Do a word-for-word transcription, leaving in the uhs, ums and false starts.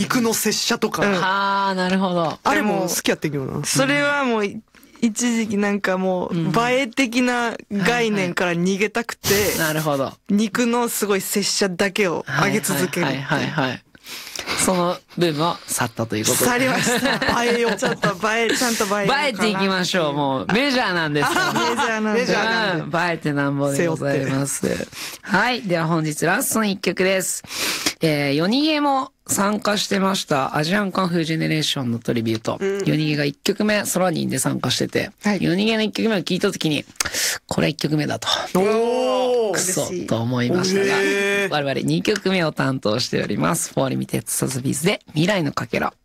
肉の拙者とか、 うんああ、なるほど。 あれも好きやってんけどな。 それはもう一時期なんかもう映え的な概念から逃げたくて、 なるほど。 肉のすごい拙者だけを上げ続けるっていう。 はいはいはいはい。そのブームは去ったということで。 去りました。映えよう。ちょっと映え、ちゃんと映えようかな。 映えていきましょう。もうメジャーなんですから。 メジャーなんで。 メジャーなんでうん映えてなんぼでございます。はい。では本日ラストの一曲です。えー、夜逃げも参加してましたアジアンカンフージェネレーションのトリビュート。 うん夜逃げがいっきょくめソラニンで参加してて、 はい夜逃げのいっきょくめを聞いたときに、これいっきょくめだと。 おークソ嬉しいと思いましたが、 へー我々にきょくめを担当しております。フォーリミテッドサズビーズで未来のかけら。